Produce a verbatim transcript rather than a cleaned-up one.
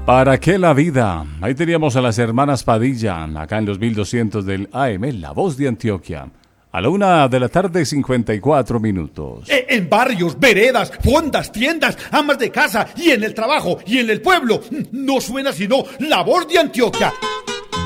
¿Para qué la vida? Ahí teníamos a las hermanas Padilla, acá en los mil doscientos del A M, La Voz de Antioquia. A la una de la tarde, cincuenta y cuatro minutos. Eh, En barrios, veredas, fondas, tiendas, amas de casa y en el trabajo y en el pueblo, no suena sino La Voz de Antioquia.